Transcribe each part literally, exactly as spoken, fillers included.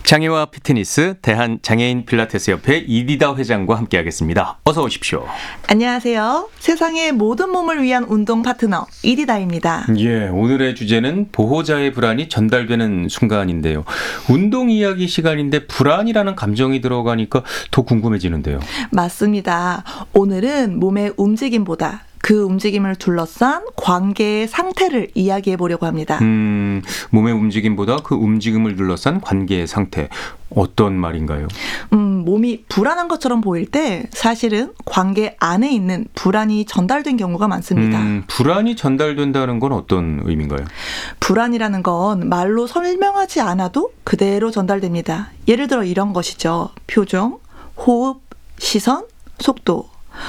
장애와 피트니스 대한장애인 필라테스 협회 이디다 회장과 함께하겠습니다. 어서 오십시오. 안녕하세요. 세상의 모든 몸을 위한 운동 파트너 이디다입니다. 예, 오늘의 주제는 보호자의 불안이 전달되는 순간인데요. 운동 이야기 시간인데 불안이라는 감정이 들어가니까 더 궁금해지는데요. 맞습니다. 오늘은 몸의 움직임보다 그 움직임을 둘러싼 관계의 상태를 이야기해 보려고 합니다. 음, 몸의 움직임보다 그 움직임을 둘러싼 관계의 상태. 어떤 말인가요? 음, 몸이 불안한 것처럼 보일 때 사실은 관계 안에 있는 불안이 전달된 경우가 많습니다. 음, 불안이 전달된다는 건 어떤 의미인가요? 불안이라는 건 말로 설명하지 않아도 그대로 전달됩니다. 예를 들어 이런 것이죠. 표정, 호흡, 시선, 속도.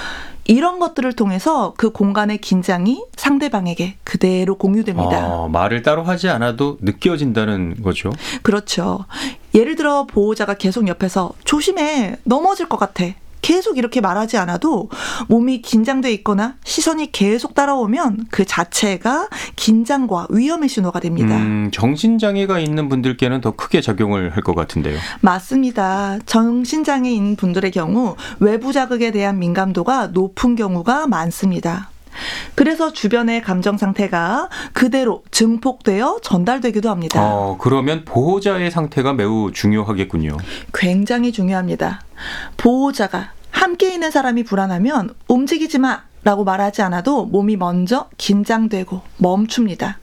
이런 것들을 통해서 그 공간의 긴장이 상대방에게 그대로 공유됩니다. 아, 말을 따로 하지 않아도 느껴진다는 거죠? 그렇죠. 예를 들어 보호자가 계속 옆에서 조심해, 넘어질 것 같아. 계속 이렇게 말하지 않아도 몸이 긴장돼 있거나 시선이 계속 따라오면 그 자체가 긴장과 위험의 신호가 됩니다. 음, 정신장애가 있는 분들께는 더 크게 작용을 할 것 같은데요. 맞습니다. 정신장애인 분들의 경우 외부 자극에 대한 민감도가 높은 경우가 많습니다. 그래서 주변의 감정 상태가 그대로 증폭되어 전달되기도 합니다. 어, 그러면 보호자의 상태가 매우 중요하겠군요. 굉장히 중요합니다. 보호자가 함께 있는 사람이 불안하면 움직이지 마 라고 말하지 않아도 몸이 먼저 긴장되고 멈춥니다.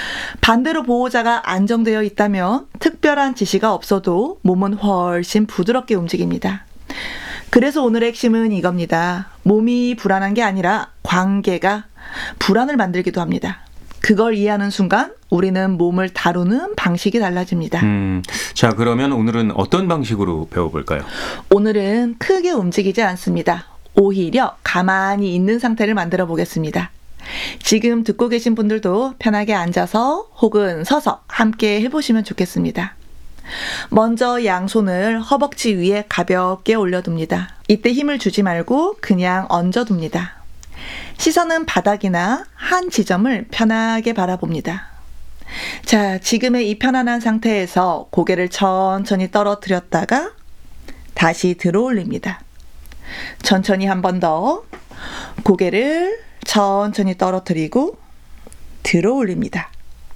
반대로 보호자가 안정되어 있다면 특별한 지시가 없어도 몸은 훨씬 부드럽게 움직입니다. 그래서 오늘의 핵심은 이겁니다. 몸이 불안한 게 아니라 관계가 불안을 만들기도 합니다. 그걸 이해하는 순간 우리는 몸을 다루는 방식이 달라집니다. 음, 자, 그러면 오늘은 어떤 방식으로 배워볼까요? 오늘은 크게 움직이지 않습니다. 오히려 가만히 있는 상태를 만들어 보겠습니다. 지금 듣고 계신 분들도 편하게 앉아서 혹은 서서 함께 해보시면 좋겠습니다. 먼저 양손을 허벅지 위에 가볍게 올려둡니다. 이때 힘을 주지 말고 그냥 얹어둡니다. 시선은 바닥이나 한 지점을 편하게 바라봅니다. 자, 지금의 이 편안한 상태에서 고개를 천천히 떨어뜨렸다가 다시 들어올립니다. 천천히 한 번 더 고개를 천천히 떨어뜨리고 들어올립니다.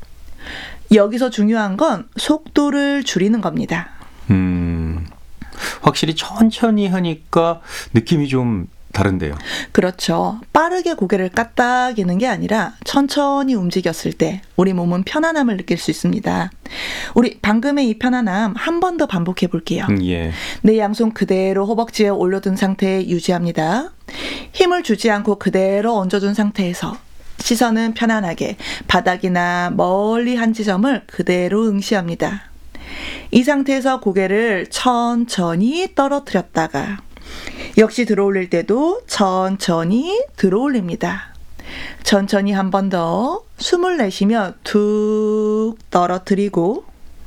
여기서 중요한 건 속도를 줄이는 겁니다. 음, 확실히 천천히 하니까 느낌이 좀 다른데요. 그렇죠. 빠르게 고개를 까딱이는 게 아니라 천천히 움직였을 때 우리 몸은 편안함을 느낄 수 있습니다. 우리 방금의 이 편안함 한 번 더 반복해 볼게요. 음, 예. 내 양손 그대로 허벅지에 올려둔 상태에 유지합니다. 힘을 주지 않고 그대로 얹어둔 상태에서 시선은 편안하게 바닥이나 멀리 한 지점을 그대로 응시합니다. 이 상태에서 고개를 천천히 떨어뜨렸다가 역시 들어올릴 때도 천천히 들어올립니다. 천천히 한 번 더 숨을 내쉬며 툭 떨어뜨리고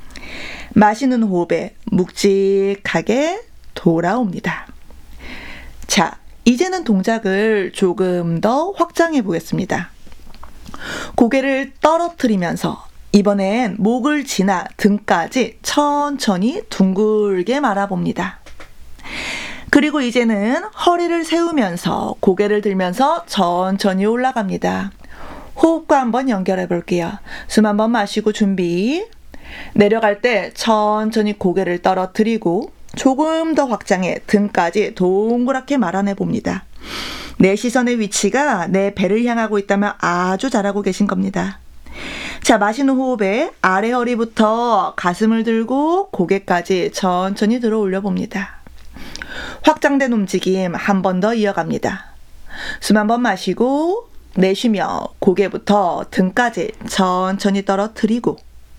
마시는 호흡에 묵직하게 돌아옵니다. 자, 이제는 동작을 조금 더 확장해 보겠습니다. 고개를 떨어뜨리면서 이번엔 목을 지나 등까지 천천히 둥글게 말아봅니다. 그리고 이제는 허리를 세우면서 고개를 들면서 천천히 올라갑니다. 호흡과 한번 연결해 볼게요. 숨 한번 마시고 준비. 내려갈 때 천천히 고개를 떨어뜨리고 조금 더 확장해 등까지 동그랗게 말아내 봅니다. 내 시선의 위치가 내 배를 향하고 있다면 아주 잘하고 계신 겁니다. 자, 마시는 호흡에 아래 허리부터 가슴을 들고 고개까지 천천히 들어 올려 봅니다. 확장된 움직임 한 번 더 이어갑니다. 숨 한 번 마시고 내쉬며 고개부터 등까지 천천히 떨어뜨리고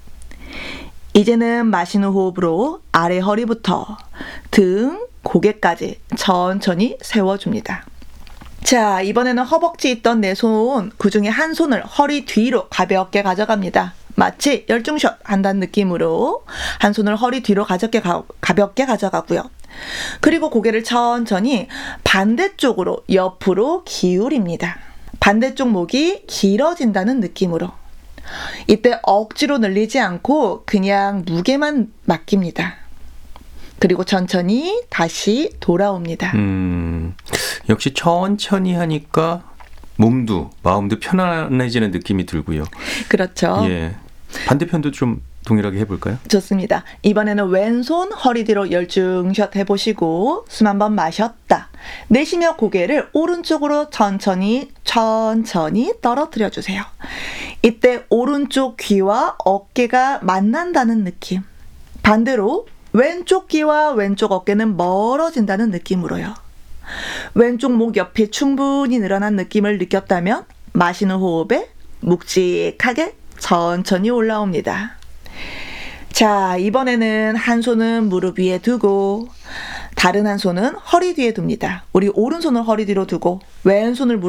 이제는 마시는 호흡으로 아래 허리부터 등, 고개까지 천천히 세워줍니다. 자, 이번에는 허벅지 있던 내 손, 그 중에 한 손을 허리 뒤로 가볍게 가져갑니다. 마치 열중샷 한다는 느낌으로 한 손을 허리 뒤로 가볍게, 가, 가볍게 가져가고요. 그리고 고개를 천천히 반대쪽으로 옆으로 기울입니다. 반대쪽 목이 길어진다는 느낌으로. 이때 억지로 늘리지 않고 그냥 무게만 맡깁니다. 그리고 천천히 다시 돌아옵니다. 음, 역시 천천히 하니까 몸도 마음도 편안해지는 느낌이 들고요. 그렇죠. 예. 반대편도 좀 동일하게 해볼까요? 좋습니다. 이번에는 왼손 허리 뒤로 열중샷 해보시고 숨 한번 마셨다. 내쉬며 고개를 오른쪽으로 천천히 천천히 떨어뜨려 주세요. 이때 오른쪽 귀와 어깨가 만난다는 느낌. 반대로 왼쪽 귀와 왼쪽 어깨는 멀어진다는 느낌으로요. 왼쪽 목 옆이 충분히 늘어난 느낌을 느꼈다면 마시는 호흡에 묵직하게 천천히 올라옵니다. 자, 이번에는 한 손은 무릎 위에 두고 다른 한 손은 허리 뒤에 둡니다. 우리 오른손을 허리 뒤로 두고 왼손을 무릎